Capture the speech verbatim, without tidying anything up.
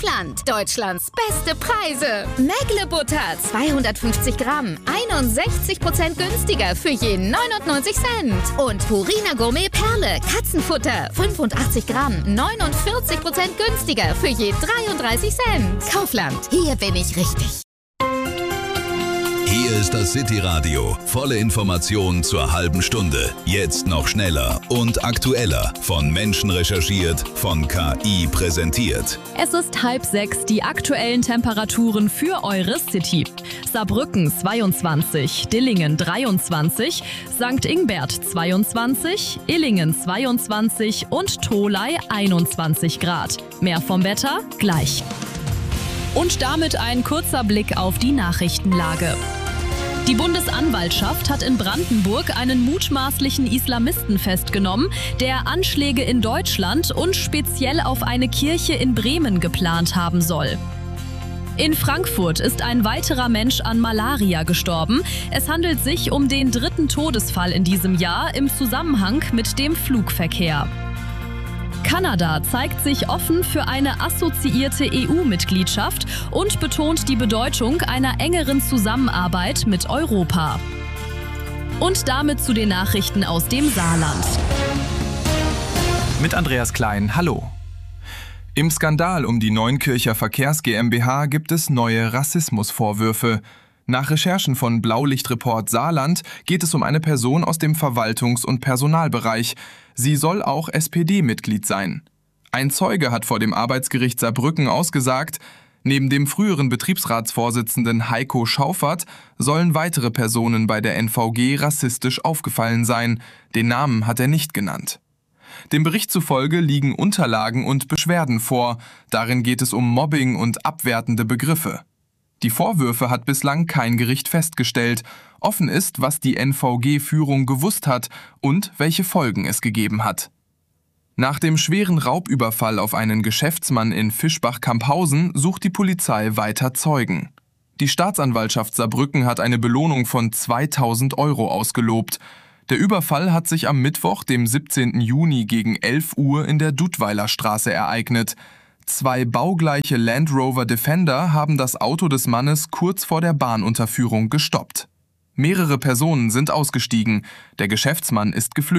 Kaufland. Deutschlands beste Preise. Mägle-Butter zweihundertfünfzig Gramm. einundsechzig Prozent günstiger für je neunundneunzig Cent. Und Purina Gourmet Perle. Katzenfutter. fünfundachtzig Gramm. neunundvierzig Prozent günstiger für je dreiunddreißig Cent. Kaufland. Hier bin ich richtig. Hier ist das City-Radio. Volle Informationen zur halben Stunde. Jetzt noch schneller und aktueller. Von Menschen recherchiert, von K I präsentiert. Es ist halb sechs, die aktuellen Temperaturen für eure City. Saarbrücken zweiundzwanzig, Dillingen dreiundzwanzig, Sankt Ingbert zweiundzwanzig, Illingen zweiundzwanzig und Tholey einundzwanzig Grad. Mehr vom Wetter gleich. Und damit ein kurzer Blick auf die Nachrichtenlage. Die Bundesanwaltschaft hat in Brandenburg einen mutmaßlichen Islamisten festgenommen, der Anschläge in Deutschland und speziell auf eine Kirche in Bremen geplant haben soll. In Frankfurt ist ein weiterer Mensch an Malaria gestorben. Es handelt sich um den dritten Todesfall in diesem Jahr im Zusammenhang mit dem Flugverkehr. Kanada zeigt sich offen für eine assoziierte E U-Mitgliedschaft und betont die Bedeutung einer engeren Zusammenarbeit mit Europa. Und damit zu den Nachrichten aus dem Saarland. Mit Andreas Klein, hallo. Im Skandal um die Neunkircher Verkehrs GmbH gibt es neue Rassismusvorwürfe. Nach Recherchen von Blaulichtreport Saarland geht es um eine Person aus dem Verwaltungs- und Personalbereich. Sie soll auch S P D-Mitglied sein. Ein Zeuge hat vor dem Arbeitsgericht Saarbrücken ausgesagt, neben dem früheren Betriebsratsvorsitzenden Heiko Schauffert sollen weitere Personen bei der N V G rassistisch aufgefallen sein. Den Namen hat er nicht genannt. Dem Bericht zufolge liegen Unterlagen und Beschwerden vor. Darin geht es um Mobbing und abwertende Begriffe. Die Vorwürfe hat bislang kein Gericht festgestellt. Offen ist, was die N V G-Führung gewusst hat und welche Folgen es gegeben hat. Nach dem schweren Raubüberfall auf einen Geschäftsmann in Fischbach-Camphausen sucht die Polizei weiter Zeugen. Die Staatsanwaltschaft Saarbrücken hat eine Belohnung von zweitausend Euro ausgelobt. Der Überfall hat sich am Mittwoch, dem siebzehnten Juni gegen elf Uhr in der Dudweiler Straße ereignet. Zwei baugleiche Land Rover Defender haben das Auto des Mannes kurz vor der Bahnunterführung gestoppt. Mehrere Personen sind ausgestiegen. Der Geschäftsmann ist geflüchtet.